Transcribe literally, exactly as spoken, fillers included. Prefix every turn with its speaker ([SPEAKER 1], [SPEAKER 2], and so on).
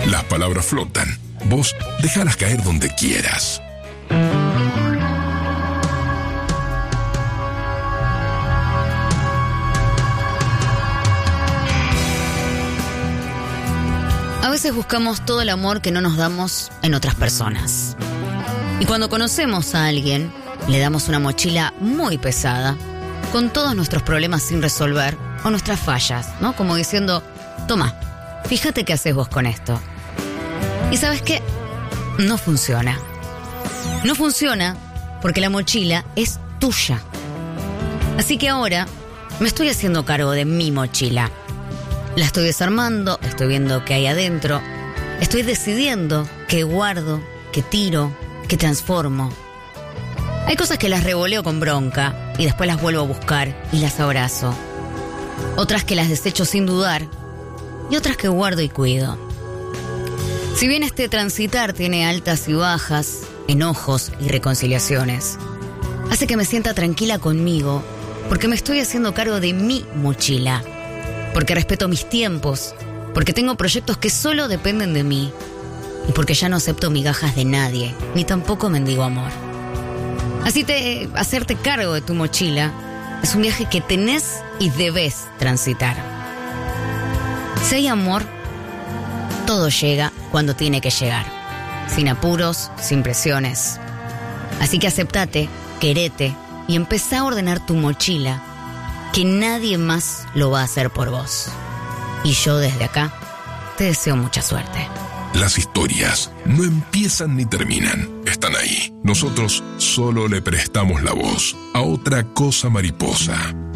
[SPEAKER 1] Las palabras flotan. Vos déjalas caer donde quieras.
[SPEAKER 2] A veces buscamos todo el amor que no nos damos en otras personas. Y cuando conocemos a alguien, le damos una mochila muy pesada, con todos nuestros problemas sin resolver o nuestras fallas, ¿no? Como diciendo, toma, fíjate qué haces vos con esto. ¿Y sabes qué? No funciona. No funciona porque la mochila es tuya. Así que ahora me estoy haciendo cargo de mi mochila. La estoy desarmando, estoy viendo qué hay adentro, estoy decidiendo qué guardo, qué tiro, qué transformo. Hay cosas que las revoleo con bronca y después las vuelvo a buscar y las abrazo. Otras que las desecho sin dudar y otras que guardo y cuido. Si bien este transitar tiene altas y bajas, enojos y reconciliaciones, hace que me sienta tranquila conmigo porque me estoy haciendo cargo de mi mochila, porque respeto mis tiempos, porque tengo proyectos que solo dependen de mí y porque ya no acepto migajas de nadie, ni tampoco mendigo amor. Así que hacerte cargo de tu mochila es un viaje que tenés y debes transitar. Si hay amor, todo llega cuando tiene que llegar, sin apuros, sin presiones. Así que aceptate, querete y empezá a ordenar tu mochila, que nadie más lo va a hacer por vos. Y yo desde acá te deseo mucha suerte.
[SPEAKER 1] Las historias no empiezan ni terminan, están ahí. Nosotros solo le prestamos la voz a otra cosa mariposa.